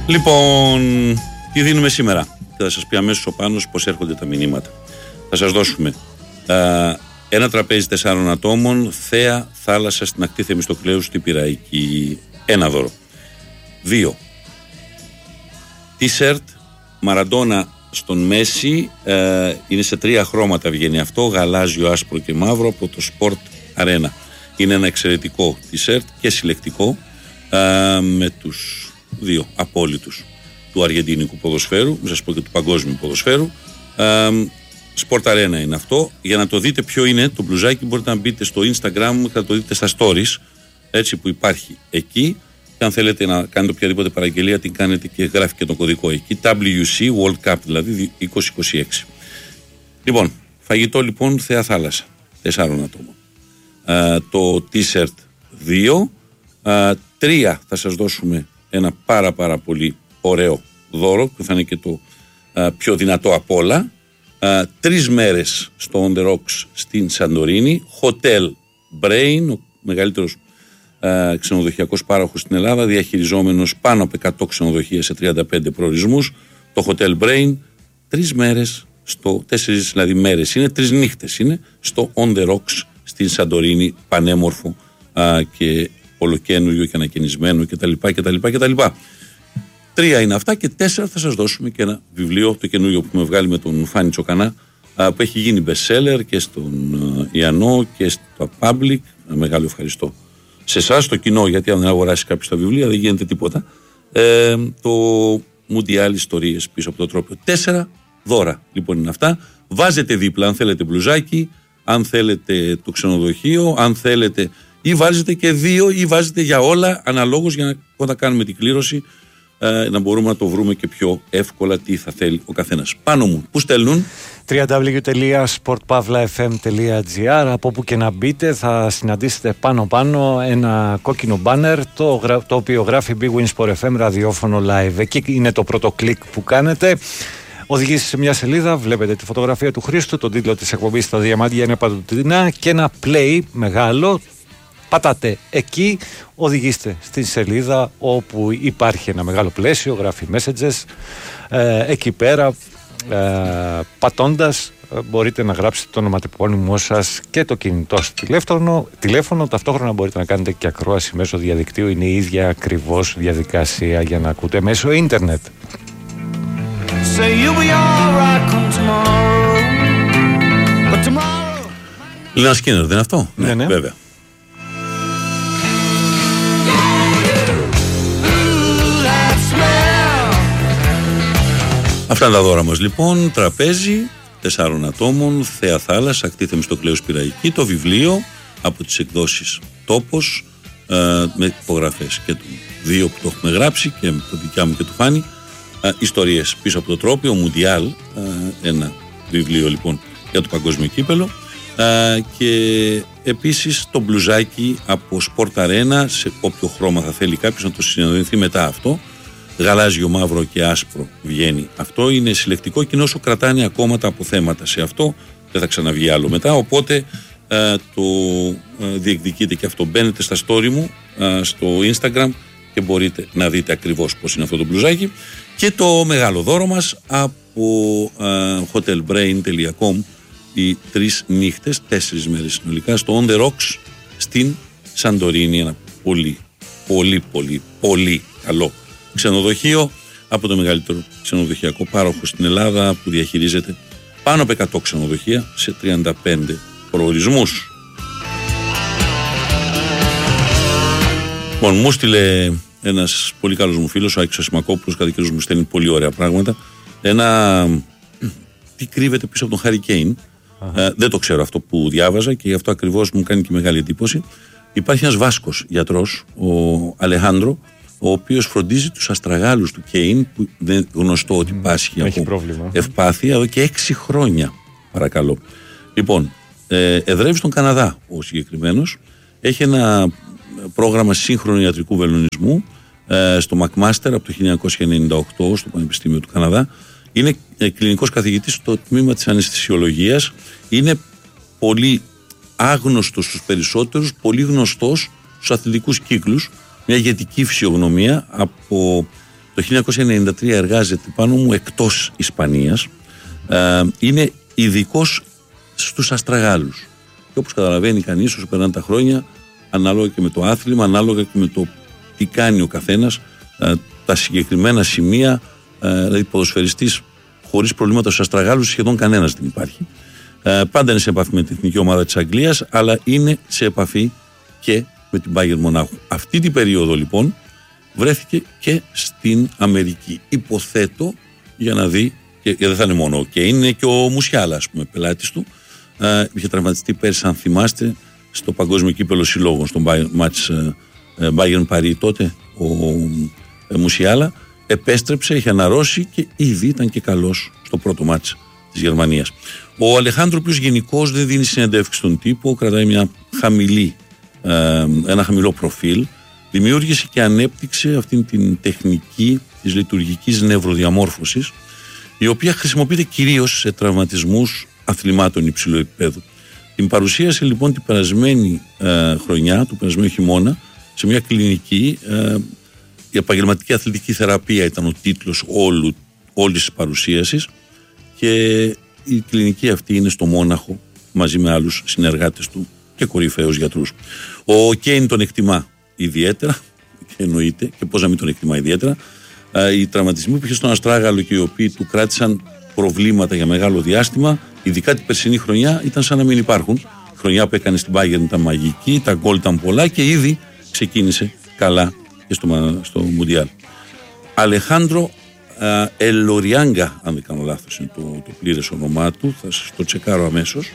Λοιπόν, τι δίνουμε σήμερα? Και θα σας πει αμέσως ο Πάνος πώς έρχονται τα μηνύματα. Θα σας δώσουμε ένα τραπέζι 4 ατόμων, θέα θάλασσα στην ακτή Θεμιστοκλέου στη Πειραϊκή. Ένα δώρο. 2. T-shirt Μαραντόνα στον Μέση, είναι σε 3 χρώματα βγαίνει αυτό, γαλάζιο, άσπρο και μαύρο, από το Sport Arena. Είναι ένα εξαιρετικό t-shirt και συλλεκτικό, με τους 2 απόλυτους του αργεντίνικου ποδοσφαίρου, μην σας πω και του παγκόσμιου ποδοσφαίρου. Sport Arena είναι αυτό. Για να το δείτε ποιο είναι το μπλουζάκι, μπορείτε να μπείτε στο Instagram και να το δείτε στα stories, έτσι που υπάρχει εκεί. Και αν θέλετε να κάνετε οποιαδήποτε παραγγελία, την κάνετε και γράφει και τον κωδικό εκεί. WC World Cup δηλαδή 2026. Λοιπόν, φαγητό λοιπόν θέα θάλασσα 4 ατόμων. Το t-shirt 2. 3 θα σας δώσουμε ένα πάρα πολύ ωραίο δώρο που θα είναι και το πιο δυνατό απ' όλα. 3 μέρες στο On The Rocks στην Σαντορίνη. Hotel Brain, ο μεγαλύτερος ξενοδοχειακός πάροχος στην Ελλάδα, διαχειριζόμενος πάνω από 100 ξενοδοχεία σε 35 προορισμούς. Το Hotel Brain, 3 μέρες, 4 δηλαδή μέρες είναι, 3 νύχτες είναι στο On The Rocks στην Σαντορίνη, πανέμορφο και ολοκαίνουργιο και ανακαινισμένο κτλ. 3 είναι αυτά και 4 θα σας δώσουμε και ένα βιβλίο, το καινούριο που έχουμε βγάλει με τον Φάνη Τσοκανά, που έχει γίνει best seller και στον Ιαννό και στο Public. Μεγάλο ευχαριστώ σε εσάς, στο κοινό, γιατί αν δεν αγοράσει κάποιος τα βιβλία δεν γίνεται τίποτα. Το Μουντιάλ Ιστορίες πίσω από το τρόπο. 4 δώρα λοιπόν είναι αυτά. Βάζετε δίπλα αν θέλετε μπλουζάκι, αν θέλετε το ξενοδοχείο, αν θέλετε, ή βάζετε και 2 ή βάζετε για όλα αναλόγως, για να όταν κάνουμε την κλήρωση να μπορούμε να το βρούμε και πιο εύκολα τι θα θέλει ο καθένας. Πάνω μου, πού στέλνουν? www.sportpavlafm.gr. Από όπου και να μπείτε θα συναντήσετε πάνω ένα κόκκινο μπάνερ το οποίο γράφει Big Win Sport FM ραδιόφωνο live. Εκεί είναι το πρώτο κλικ που κάνετε. Οδηγείτε σε μια σελίδα, βλέπετε τη φωτογραφία του Χρήστου, τον τίτλο της εκπομπής «Τα διαμάντια είναι παντοτινά» και ένα play μεγάλο. Πατάτε εκεί, οδηγήστε στην σελίδα όπου υπάρχει ένα μεγάλο πλαίσιο, γράφει messages. Εκεί πέρα, πατώντας, μπορείτε να γράψετε το ονοματεπώνυμό σας και το κινητό σας τηλέφωνο. Ταυτόχρονα μπορείτε να κάνετε και ακρόαση μέσω διαδικτύου. Είναι η ίδια ακριβώς διαδικασία για να ακούτε μέσω ίντερνετ. Λίνα Σκίνερ, δεν είναι αυτό? Ναι. Βέβαια. Αυτά είναι τα δώρα μας λοιπόν. Τραπέζι 4 ατόμων, θέα θάλασσα, ακτή Θεμιστοκλέου Πειραϊκή, το βιβλίο από τις εκδόσεις Τόπος, με υπογραφές και των 2 που το έχουμε γράψει και με το δικιά μου και του Φάνη, ιστορίες πίσω από το τρόπιο, Μουντιάλ, ένα βιβλίο λοιπόν για το παγκόσμιο κύπελο, και επίσης το μπλουζάκι από Sport Arena, σε όποιο χρώμα θα θέλει κάποιος να το συναντηθεί μετά αυτό. Γαλάζιο, μαύρο και άσπρο βγαίνει αυτό. Είναι συλλεκτικό και όσο κρατάνε ακόμα τα αποθέματα σε αυτό, δεν θα ξαναβγεί άλλο μετά. Οπότε το διεκδικείτε και αυτό. Μπαίνετε στα story μου στο Instagram και μπορείτε να δείτε ακριβώς πώς είναι αυτό το μπλουζάκι. Και το μεγάλο δώρο μας από hotelbrain.com, οι 3 νύχτες, 4 μέρες συνολικά στο On The Rocks στην Σαντορίνη. Ένα πολύ καλό ξενοδοχείο από το μεγαλύτερο ξενοδοχειακό πάροχο στην Ελλάδα, που διαχειρίζεται πάνω από 100 ξενοδοχεία σε 35 προορισμούς. Λοιπόν, μου στείλε ένας πολύ καλός μου φίλος, ο Άκης Ασημακόπουλος, κατά καιρούς μου στέλνει πολύ ωραία πράγματα. Τι κρύβεται πίσω από τον Χάρι Κέιν. Δεν το ξέρω αυτό που διάβαζα και γι' αυτό ακριβώς μου κάνει και μεγάλη εντύπωση. Υπάρχει ένας Βάσκος γιατρός, ο Αλεχάνδρο, ο οποίος φροντίζει τους αστραγάλους του Κέιν, που δεν είναι γνωστό ότι πάσχει από ευπάθεια εδώ και 6 χρόνια, παρακαλώ. Λοιπόν, εδρεύει στον Καναδά ο συγκεκριμένος, έχει ένα πρόγραμμα σύγχρονου ιατρικού βελονισμού στο McMaster από το 1998 στο Πανεπιστήμιο του Καναδά. Είναι κλινικός καθηγητής στο τμήμα της αναισθησιολογίας. Είναι πολύ άγνωστος στους περισσότερους, πολύ γνωστός στους αθλητικούς κύκλους. Μια ηγετική φυσιογνωμία από Το 1993 εργάζεται πάνω μου εκτός Ισπανίας. Είναι ειδικός στους αστραγάλους. Και όπως καταλαβαίνει κανείς, όσο περνάνε τα χρόνια, ανάλογα και με το άθλημα, ανάλογα και με το τι κάνει ο καθένας, τα συγκεκριμένα σημεία, δηλαδή ποδοσφαιριστής χωρίς προβλήματα στους αστραγάλους σχεδόν κανένας δεν υπάρχει. Πάντα είναι σε επαφή με την εθνική ομάδα της Αγγλίας, αλλά είναι σε επαφή και με την Bayern Μονάχου. Αυτή την περίοδο λοιπόν βρέθηκε και στην Αμερική. Υποθέτω για να δει, και δεν θα είναι μόνο, και είναι και ο Μουσιάλα, ας πούμε, πελάτης του. Είχε τραυματιστεί πέρσι, αν θυμάστε, στο Παγκόσμιο Κύπελλο Συλλόγων, στον μάτς Bayern Paris τότε, ο Μουσιάλα. Επέστρεψε, είχε αναρρώσει και ήδη ήταν και καλός στο πρώτο μάτς της Γερμανίας. Ο Αλεχάνδρο, ο οποίος γενικώς δεν δίνει συνεντεύξεις στον τύπο, κρατάει ένα χαμηλό προφίλ, δημιούργησε και ανέπτυξε αυτήν την τεχνική της λειτουργικής νευροδιαμόρφωσης, η οποία χρησιμοποιείται κυρίως σε τραυματισμούς αθλημάτων υψηλού επίπεδου. Την παρουσίασε λοιπόν την περασμένη χρονιά, του περασμένου χειμώνα, σε μια κλινική. Η επαγγελματική αθλητική θεραπεία ήταν ο τίτλος όλης της παρουσίασης, και η κλινική αυτή είναι στο Μόναχο μαζί με άλλους συνεργάτες του και κορυφαίους γιατρούς. Ο Κέιν τον εκτιμά ιδιαίτερα, και εννοείται, και πώς να μην τον εκτιμά ιδιαίτερα. Οι τραυματισμοί που είχε στον αστράγαλο και οι οποίοι του κράτησαν προβλήματα για μεγάλο διάστημα, ειδικά την περσινή χρονιά, ήταν σαν να μην υπάρχουν. Η χρονιά που έκανε στην Bayern ήταν μαγική, τα γκολ ήταν πολλά και ήδη ξεκίνησε καλά και στο Μουντιάλ. Αλεχάνδρο Ελοριάγκα, αν δεν κάνω λάθος είναι το πλήρες όνομά του, θα σας το τσεκάρω αμέσως.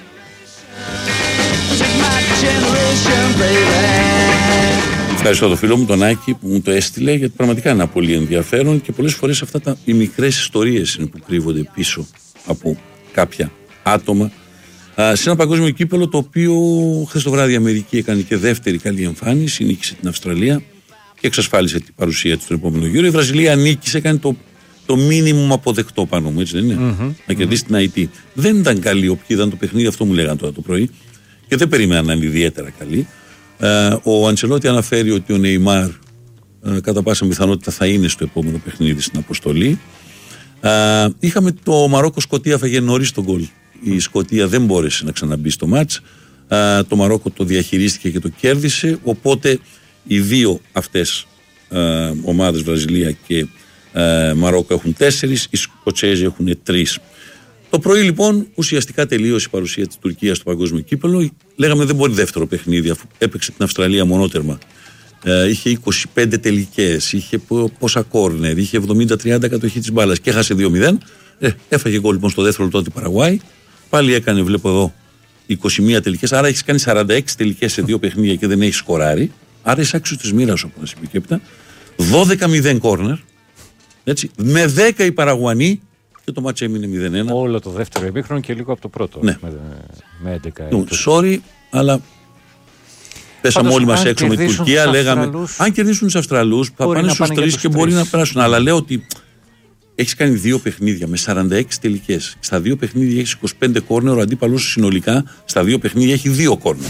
Ευχαριστώ το φίλο μου τον Άκη που μου το έστειλε, γιατί πραγματικά είναι πολύ ενδιαφέρον, και πολλές φορές αυτά οι μικρές ιστορίες είναι που κρύβονται πίσω από κάποια άτομα σε ένα παγκόσμιο κύπελλο, το οποίο χθες το βράδυ η Αμερική έκανε και δεύτερη καλή εμφάνιση, νίκησε την Αυστραλία και εξασφάλισε την παρουσία της στον επόμενο γύρο. Η Βραζιλία νίκησε, έκανε το μίνιμουμ αποδεκτό πάνω μου, έτσι δεν είναι? Να κερδίσει την Αϊτή. Δεν ήταν καλή όποιοι είδαν το παιχνίδι, αυτό μου λέγανε τώρα το πρωί, και δεν περίμεναν να είναι ιδιαίτερα καλή. Ο Αντσελότη αναφέρει ότι ο Νεϊμάρ κατά πάσα πιθανότητα θα είναι στο επόμενο παιχνίδι στην αποστολή. Είχαμε το Μαρόκο-Σκωτία, φαγε νωρίς τον γκολ. Η Σκωτία δεν μπόρεσε να ξαναμπεί στο μάτς. Το Μαρόκο το διαχειρίστηκε και το κέρδισε. Οπότε οι δύο αυτές ομάδες, Βραζιλία και Μαρόκο, έχουν 4, οι Σκοτσέζοι έχουν 3. Το πρωί λοιπόν ουσιαστικά τελείωσε η παρουσία της Τουρκίας στο παγκόσμιο κύπελλο. Λέγαμε δεν μπορεί δεύτερο παιχνίδι, αφού έπαιξε την Αυστραλία μονότερμα. Είχε 25 τελικές, είχε πόσα κόρνερ, είχε 70-30 κατοχή της μπάλας και έχασε 2-0. Έφαγε γκολ λοιπόν στο δεύτερο λεπτό την Παραγουάη. Πάλι έκανε, βλέπω εδώ, 21 τελικές. Άρα έχει κάνει 46 τελικές σε 2 παιχνίδια και δεν έχει σκοράρει. Άρα είσαι άξιος της μοίρας, όπως είπε και έπειτα. 12-0 κόρνερ. Έτσι, με 10 οι Παραγουανοί. Και το μάτς έμεινε 0-1. Όλο το δεύτερο ημίχρονο και λίγο από το πρώτο. Ναι. Με 11. Sorry, αλλά πέσαμε όλοι μας έξω με την Τουρκία. Λέγαμε, αν κερδίσουν τους Αυστραλούς, θα πάνε στους 3 και μπορεί να περάσουν. Αλλά λέω ότι έχεις κάνει 2 παιχνίδια με 46 τελικές. Στα 2 παιχνίδια έχεις 25 κόρνερ. Ο αντίπαλος σου συνολικά στα 2 παιχνίδια έχει 2 κόρνερ.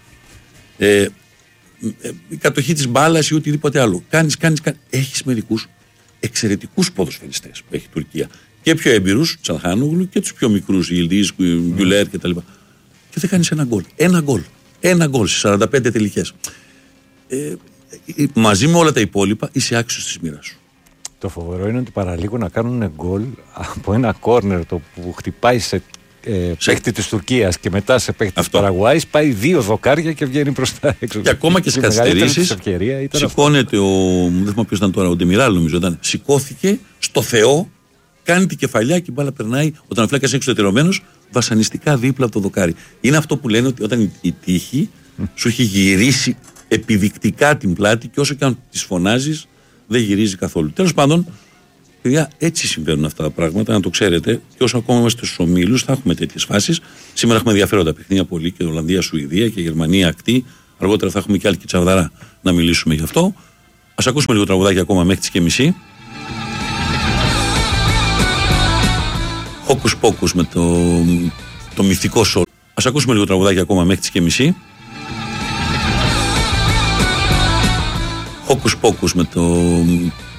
Η κατοχή της μπάλας ή οτιδήποτε άλλο. Έχεις μερικούς εξαιρετικούς ποδοσφαιριστές που έχει η Τουρκία. Και πιο έμπειρους, Τσαλχάνογλου, και τους πιο μικρούς, Ιλντίζ, Γκουλέρ κτλ. Και δεν κάνεις ένα γκολ σε 45 τελικές. Μαζί με όλα τα υπόλοιπα είσαι άξιος της μοίρας σου. Το φοβερό είναι ότι παραλίγο να κάνουν γκολ από ένα κόρνερ το που χτυπάει σε παίχτη της Τουρκίας και μετά σε παίχτη της Παραγουάης, πάει 2 δοκάρια και βγαίνει προς τα έξω. Και ακόμα και στις καθυστερήσεις σηκώνεται δεν θυμάμαι ποιος ήταν τώρα, ο Ντεμιράλ νομίζω ήταν, σηκώθηκε στο Θεό, κάνει την κεφαλιά και η μπάλα περνάει, όταν ο φλάκας έξω εταιρεωμένος, βασανιστικά δίπλα από το δοκάρι. Είναι αυτό που λένε ότι όταν η τύχη σου έχει γυρίσει επιδεικτικά την πλάτη και όσο και αν τις φωνάζεις δεν γυρίζει καθόλου. Τέλος πάντων, παιδιά, έτσι συμβαίνουν αυτά τα πράγματα, να το ξέρετε. Και όσο ακόμα είμαστε στους ομίλους, θα έχουμε τέτοιες φάσεις. Σήμερα έχουμε ενδιαφέροντα παιχνίδια πολύ, και Ολλανδία, Σουηδία και Γερμανία ακτή. Αργότερα θα έχουμε και άλλη Κιτσαβδαρά να μιλήσουμε γι' αυτό. Ας ακούσουμε λίγο τραγουδάκι ακόμα μέχρι τις και μισή. Χόκους πόκους με το μυθικό σόλ. Ας ακούσουμε λίγο τραγουδάκι ακόμα μέχρι τις και μισή. Χόκους πόκους με